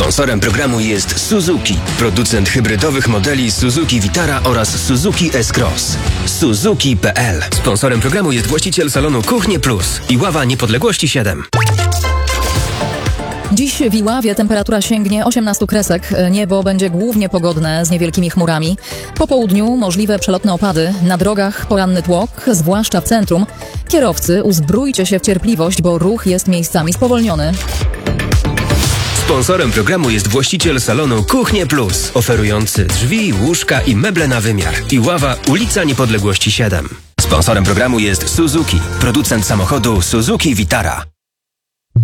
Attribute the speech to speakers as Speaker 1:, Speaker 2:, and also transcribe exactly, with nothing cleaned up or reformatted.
Speaker 1: Sponsorem programu jest Suzuki, producent hybrydowych modeli Suzuki Vitara oraz Suzuki S-Cross. Suzuki kropka p l. Sponsorem programu jest właściciel salonu Kuchnie Plus. Iława Niepodległości siedem.
Speaker 2: Dziś w Iławie temperatura sięgnie osiemnaście kresek. Niebo będzie głównie pogodne z niewielkimi chmurami. Po południu możliwe przelotne opady. Na drogach poranny tłok, zwłaszcza w centrum. Kierowcy, uzbrójcie się w cierpliwość, bo ruch jest miejscami spowolniony.
Speaker 1: Sponsorem programu jest właściciel salonu Kuchnie Plus, oferujący drzwi, łóżka i meble na wymiar. Iława, ulica Niepodległości siedem. Sponsorem programu jest Suzuki, producent samochodu Suzuki Vitara.